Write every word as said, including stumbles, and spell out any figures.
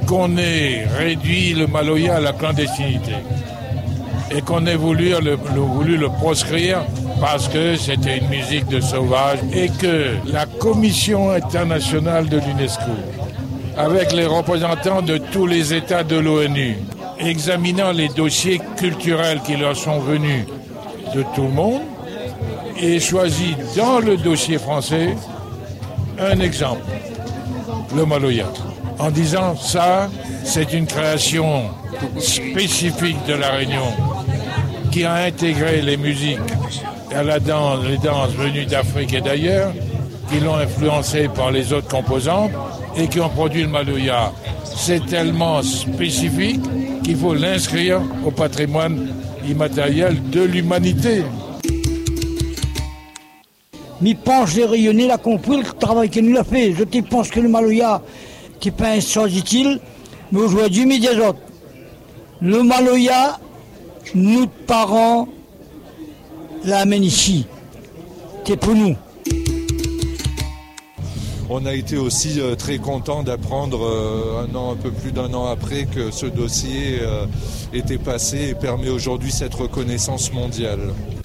qu'on ait réduit le Maloya à la clandestinité et qu'on ait voulu le, le, voulu le proscrire parce que c'était une musique de sauvage et que la Commission internationale de l'UNESCO, avec les représentants de tous les États de l'ONU, examinant les dossiers culturels qui leur sont venus de tout le monde, et choisi dans le dossier français un exemple, le Maloya, en disant ça, c'est une création spécifique de La Réunion qui a intégré les musiques à la danse, les danses venues d'Afrique et d'ailleurs, qui l'ont influencé par les autres composantes et qui ont produit le Maloya. C'est tellement spécifique qu'il faut l'inscrire au patrimoine immatériel de l'humanité. Mi pense les rayonnés, la compris le travail qu'il nous a fait. Je te pense que le Maloya, qui n'est pas un chose utile, mais aujourd'hui, mais des autres. Le Maloya, nous parents, l'amène ici. C'est pour nous. On a été aussi euh, très content d'apprendre euh, un an, un peu plus d'un an après que ce dossier euh, était passé et permet aujourd'hui cette reconnaissance mondiale.